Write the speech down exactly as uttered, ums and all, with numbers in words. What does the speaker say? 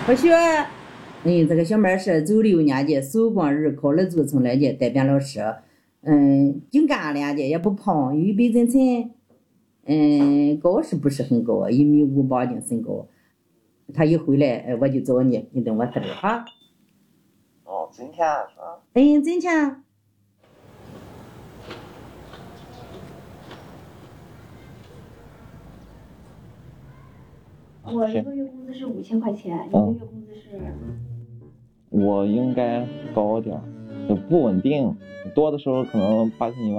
我学，嗯，这个小妹是走六年级，手工日考了组从来届代表老师，嗯，净干两届也不胖，有一百真称，嗯，高是不是很高，一米五八斤身高。他一回来，我就找你，你等我在这哈。 哦，今天是吧？ 嗯，今天。 我一个月工资是五千块钱，一个月工资是。 我应该高点儿，不稳定，多的时候可能八千一万。